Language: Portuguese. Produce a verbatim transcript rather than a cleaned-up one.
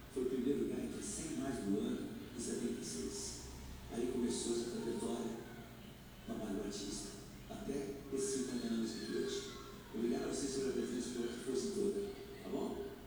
Foi o primeiro lugar entre cem mais do ano de setenta e seis.